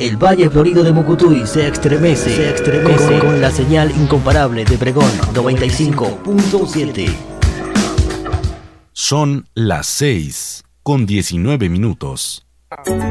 El Valle Florido de Mucutuy se estremece con la señal incomparable de Pregón 95.7. Son las 6:19.